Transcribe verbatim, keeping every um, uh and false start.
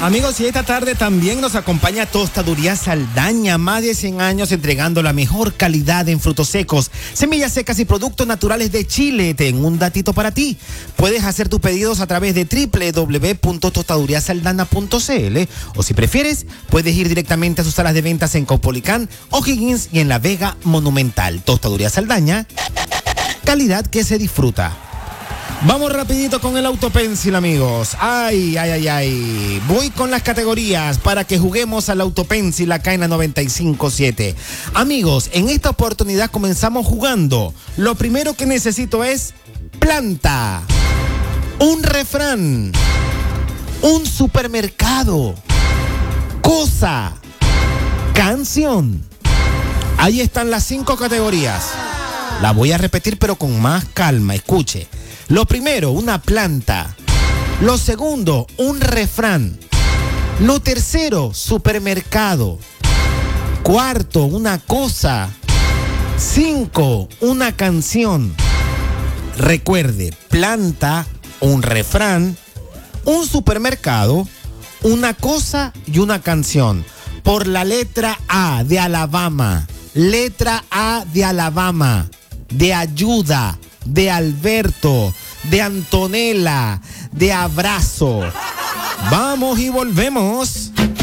Amigos, y esta tarde también nos acompaña Tostaduría Saldaña, más de cien años entregando la mejor calidad en frutos secos, semillas secas y productos naturales de Chile. Tengo un datito para ti. Puedes hacer tus pedidos a través de doble u doble u doble u punto tostaduría saldana punto c l o si prefieres, puedes ir directamente a sus salas de ventas en Caupolicán, O'Higgins y en La Vega Monumental. Tostaduría Saldaña, calidad que se disfruta. Vamos rapidito con el autopencil, amigos. Ay, ay, ay, ay. Voy con las categorías para que juguemos al autopencil acá en la noventa y cinco punto siete. Amigos, en esta oportunidad comenzamos jugando. Lo primero que necesito es planta, un refrán, un supermercado, cosa, canción. Ahí están las cinco categorías. La voy a repetir pero con más calma. Escuche. Lo primero, una planta. Lo segundo, un refrán. Lo tercero, supermercado. Cuarto, una cosa. Cinco, una canción. Recuerde, planta, un refrán, un supermercado, una cosa y una canción. Por la letra A de Alabama. Letra A de Alabama. De ayuda. De Alberto, de Antonella, de abrazo. Vamos y volvemos.